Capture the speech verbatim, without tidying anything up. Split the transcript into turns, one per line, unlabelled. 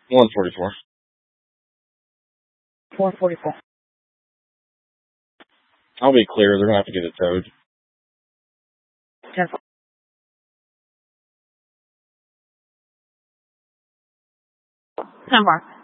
one forty-four.
four forty-four.
I'll be clear. They're going to have to get it towed.
ten four. ten four.